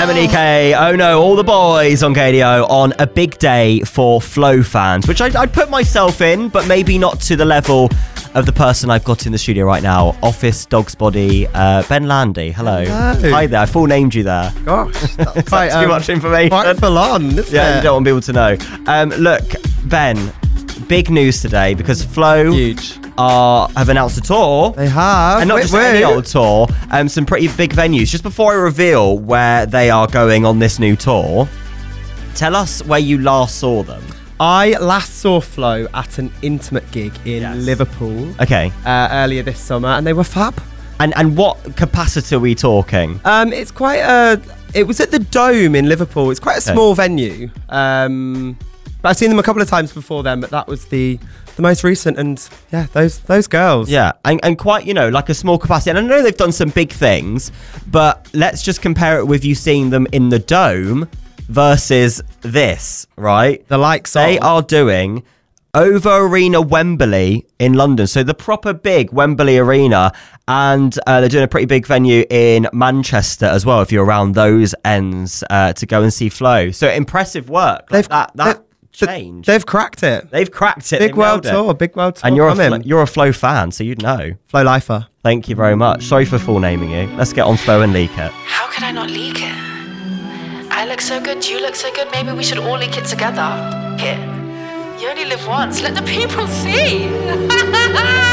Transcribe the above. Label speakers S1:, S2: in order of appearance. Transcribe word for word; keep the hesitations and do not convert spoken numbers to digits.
S1: Emily K, oh no, all the boys on K D O on a big day for Flow fans, which I'd, I'd put myself in, but maybe not to the level of the person I've got in the studio right now. Office Dog's Body, uh, Ben Landy. Hello.
S2: Hello.
S1: Hi there. I full named you there.
S2: Gosh, that's
S1: Quite, too um, much information.
S2: Quite full on, isn't
S1: Yeah,
S2: it?
S1: you don't want people to know. Um, look, Ben, big news today because Flow
S2: Huge.
S1: are have announced a tour.
S2: They have.
S1: And not
S2: Wait,
S1: just
S2: wait.
S1: any old tour, um, some pretty big venues. Just before I reveal where they are going on this new tour, tell us where you last saw them.
S2: I last saw Flow at an intimate gig in
S1: Yes.
S2: Liverpool
S1: Okay.
S2: uh, earlier this summer, and they were fab.
S1: And and what capacity are we talking?
S2: Um, it's quite a. It was at the Dome in Liverpool. It's quite a
S1: Okay.
S2: small venue. Um, but I've seen them a couple of times before then, but that was the the most recent. And yeah, those those girls.
S1: Yeah, and, and quite, you know, like a small capacity. And I know they've done some big things, but let's just compare it with you seeing them in the Dome versus this, right?
S2: The likes
S1: They
S2: of.
S1: are doing Over Arena Wembley in London. So the proper big Wembley Arena. And uh, they're doing a pretty big venue in Manchester as well, if you're around those ends, uh, to go and see Flow. So impressive work. Like
S2: They've-
S1: that that
S2: they've-
S1: change.
S2: They've cracked it.
S1: They've cracked it.
S2: Big
S1: They've
S2: world
S1: nailed it.
S2: tour. Big world tour.
S1: And you're a,
S2: coming.
S1: Flo- you're a Flow fan, so you'd know.
S2: Flow lifer.
S1: Thank you very much. Sorry for full naming you. Let's get on Flow and leak it.
S3: How could I not leak it? I look so good, you look so good, maybe we should all leak it together. Here. You only live once, let the people see.